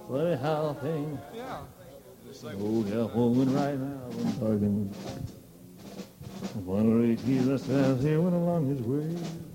Funny how things. Oh, yeah, woman right now, I'm talking. One of the keys that stands here went along his way.